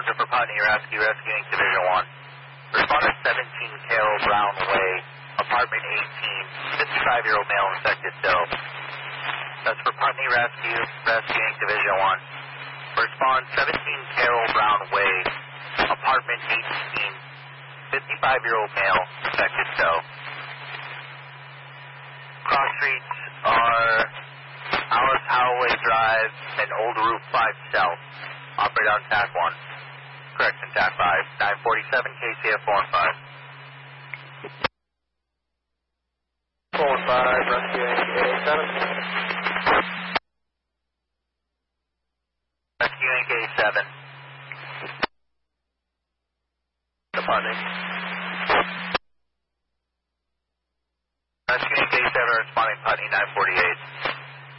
Roger for Putney Rescue, rescuing Division 1. Responder 17 Carroll Brown Way, apartment 18, 55-year-old male infected still. That's for Putney Rescue, rescuing Division 1. Respond 17 Carroll Brown Way, apartment 18, 55-year-old male infected still. Cross streets are Alice Howaway Drive and Old Route 5 South. Operate on TAC 1. Correction, TAC 5. 947 KCF 415. 415, rescuing A7. Rescuing A7. Departing. Rescuing A7, responding Putney 948.